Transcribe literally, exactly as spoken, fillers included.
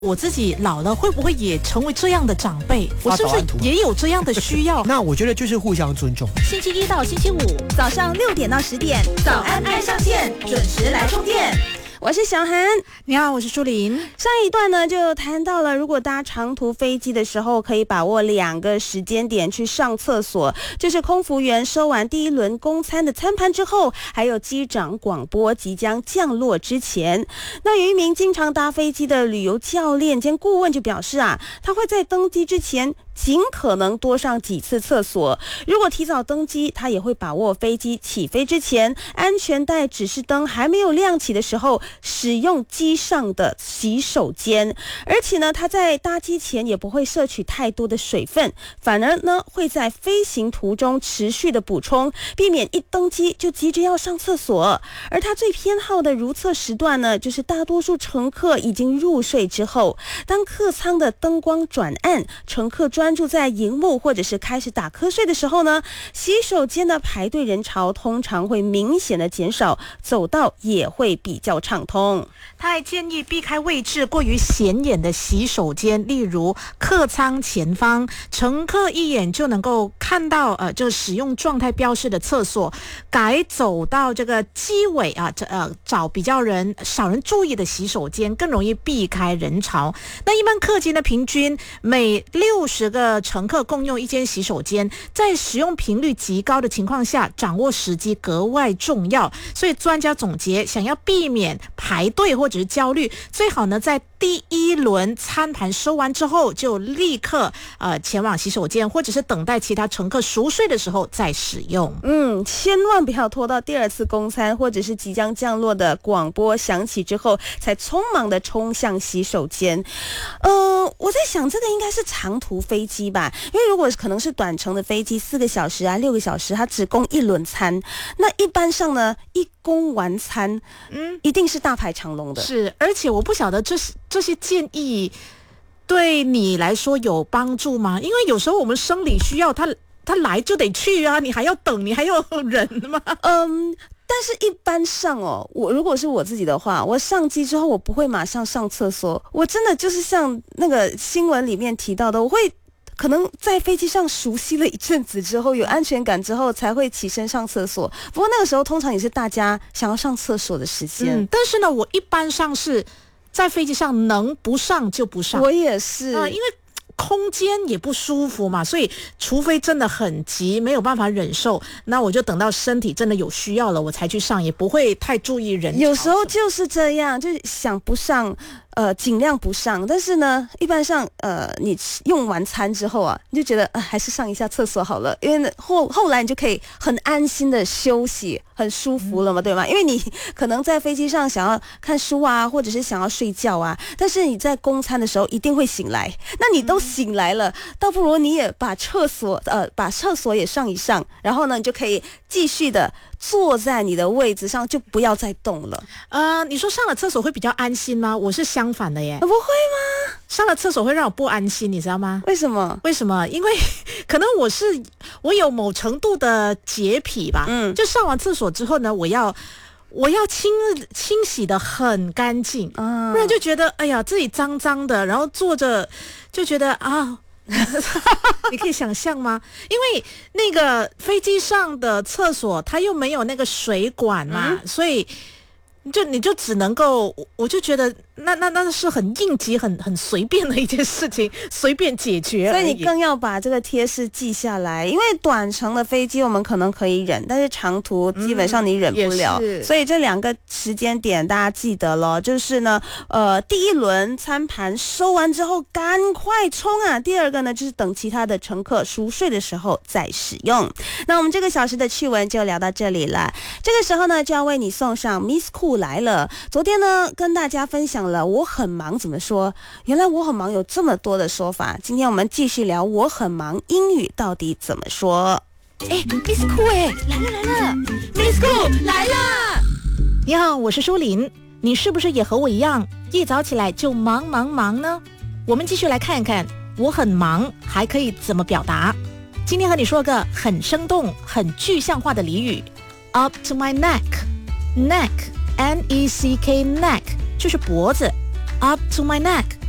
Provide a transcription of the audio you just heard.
我自己老了会不会也成为这样的长辈？我是不是也有这样的需要？ 那我觉得就是互相尊重。 星期一到星期五早上六点到十点，早安爱上线，准时来充电。我是小涵， 你好，我是舒琳。 上一段呢就谈到了，如果搭长途飞机的时候，可以把握两个时间点去上厕所，就是空服员收完第一轮公餐的餐盘之后，还有机长广播即将降落之前。那有一名经常搭飞机的旅游教练兼顾问就表示啊，他会在登机之前尽可能多上几次厕所。如果提早登机，他也会把握飞机起飞之前，安全带指示灯还没有亮起的时候，使用机上的洗手间。而且呢，他在搭机前也不会摄取太多的水分，反而呢会在飞行途中持续的补充，避免一登机就急着要上厕所。而他最偏好的如厕时段呢，就是大多数乘客已经入睡之后，当客舱的灯光转暗，乘客专注在荧幕或者是开始打瞌睡的时候呢，洗手间的排队人潮通常会明显的减少，走道也会比较畅通。 他还建议避开位置过于显眼的洗手间，例如客舱前方，乘客一眼就能够看到呃，就使用状态标示的厕所，改走到这个机尾啊，呃，找比较人少人注意的洗手间，更容易避开人潮。那一般客机呢，平均每六十个乘客共用一间洗手间，在使用频率极高的情况下，掌握时机格外重要。所以专家总结，想要避免排队或者是焦虑，最好呢在第一轮餐盘收完之后，就立刻呃前往洗手间，或者是等待其他乘客熟睡的时候再使用。 嗯，千万不要拖到第二次公餐或者是即将降落的广播响起之后，才匆忙的冲向洗手间。呃，我在想这个应该是长途飞机吧，因为如果可能是短程的飞机，四个小时啊六个小时，它只供一轮餐，那一般上呢一供完餐，嗯，一定是大排长龙的。 是，而且我不晓得这这些建议对你来说有帮助吗？因为有时候我们生理需要，他他来就得去啊，你还要等，你还要忍吗？ 嗯。但是一般上哦，我如果是我自己的话，我上机之后我不会马上上厕所，我真的就是像那个新闻里面提到的，我会可能在飞机上熟悉了一阵子之后，有安全感之后才会起身上厕所。不过那个时候通常也是大家想要上厕所的时间。 嗯，但是呢，我一般上是在飞机上能不上就不上。 我也是， 呃、因为空间也不舒服嘛，所以除非真的很急，没有办法忍受，那我就等到身体真的有需要了，我才去上，也不会太注意人潮。 有时候就是这样，就是想不上，呃，尽量不上。但是呢，一般上，呃，你用完餐之后啊，你就觉得，呃，还是上一下厕所好了，因为后后来你就可以很安心的休息，很舒服了嘛，嗯、对吗？因为你可能在飞机上想要看书啊，或者是想要睡觉啊，但是你在公餐的时候一定会醒来，那你都醒来了，嗯、倒不如你也把厕所，呃，把厕所也上一上，然后呢，你就可以继续的坐在你的位置上，就不要再动了。 呃，你说上了厕所会比较安心吗？我是相反的耶。 不会吗？ 上了厕所会让我不安心，你知道吗？ 为什么？ 为什么？因为可能我是我有某程度的洁癖吧。嗯，就上完厕所之后呢，我要我要清清洗的很干净，嗯，不然就觉得哎呀自己脏脏的，然后坐着就觉得啊。你可以想象吗？因为那个飞机上的厕所它又没有那个水管嘛，嗯、所以就你就只能够，我就觉得那那那是很应急、很很随便的一件事情，随便解决。 所以你更要把这个贴士记下来，因为短程的飞机我们可能可以忍，但是长途基本上你忍不了。嗯、所以这两个时间点大家记得咯，就是呢，呃，第一轮餐盘收完之后赶快冲啊，第二个呢就是等其他的乘客熟睡的时候再使用。那我们这个小时的趣闻就聊到这里了，这个时候呢就要为你送上 Miss Cool 来了。昨天呢跟大家分享了我很忙怎么说，原来我很忙有这么多的说法，今天我们继续聊我很忙英语到底怎么说。哎 Miss Cool 哎，来了来了 Miss Cool 来了。 你好，我是舒琳，你是不是也和我一样一早起来就忙忙忙呢？我们继续来看看我很忙还可以怎么表达。今天和你说个很生动很具象化的俚语， Up to my neck。 Neck N E C K neck 就是脖子， Up to my neck